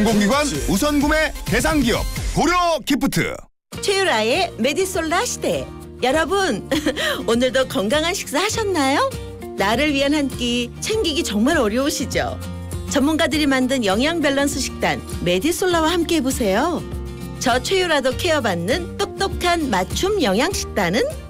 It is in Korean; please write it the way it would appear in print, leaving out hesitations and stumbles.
공공기관 우선구매 대상기업 고려기프트. 최유라의 메디솔라 시대. 여러분 오늘도 건강한 식사 하셨나요? 나를 위한 한 끼 챙기기 정말 어려우시죠? 전문가들이 만든 영양 밸런스 식단 메디솔라와 함께 해보세요. 저 최유라도 케어받는 똑똑한 맞춤 영양 식단은